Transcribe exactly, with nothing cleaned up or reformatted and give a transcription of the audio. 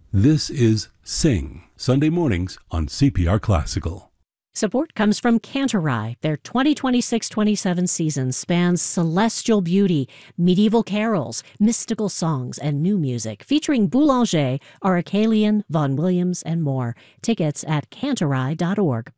This is Sing, Sunday mornings on C P R Classical. Support comes from Cantorai. Their twenty twenty-six twenty-seven season spans celestial beauty, medieval carols, mystical songs, and new music, featuring Boulanger, Aracelian, Vaughan Williams, and more. Tickets at cantorai dot org.